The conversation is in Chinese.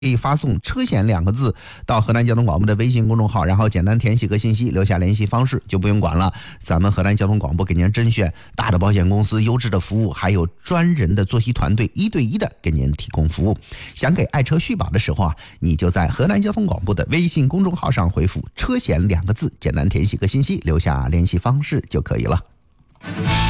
可以发送车险2个字到河南交通广播的微信公众号，然后简单填写个信息，留下联系方式就不用管了。咱们河南交通广播给您甄选大的保险公司，优质的服务，还有专人的作息团队，1对1的给您提供服务。想给爱车续保的时候你就在河南交通广播的微信公众号上回复车险2个字，简单填写个信息，留下联系方式就可以了。